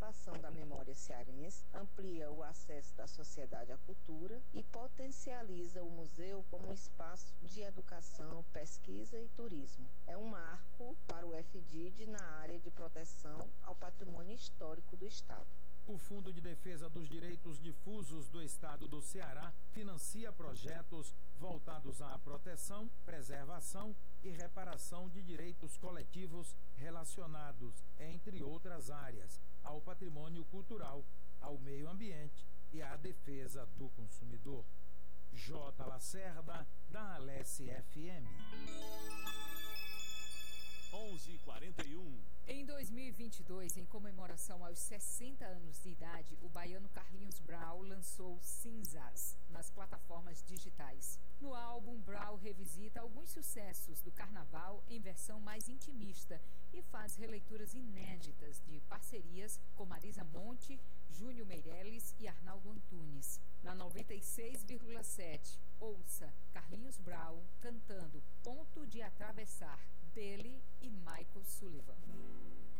preservação da memória cearense, amplia o acesso da sociedade à cultura e potencializa o museu como um espaço de educação, pesquisa e turismo. É um marco para o FDID na área de proteção ao patrimônio histórico do Estado. O Fundo de Defesa dos Direitos Difusos do Estado do Ceará financia projetos voltados à proteção, preservação e reparação de direitos coletivos relacionados, entre outras áreas, ao patrimônio cultural, ao meio ambiente e à defesa do consumidor. J. Lacerda, da Alesse FM. 11h41. Em 2022, em comemoração aos 60 anos de idade, o baiano Carlinhos Brau lançou Cinzas nas plataformas digitais. No álbum, Brau revisita alguns sucessos do carnaval em versão mais intimista e faz releituras inéditas de parcerias com Marisa Monte, Júnior Meirelles e Arnaldo Antunes. Na 96,7, ouça Carlinhos Brau cantando Ponto de Atravessar, dele e Michael Sullivan.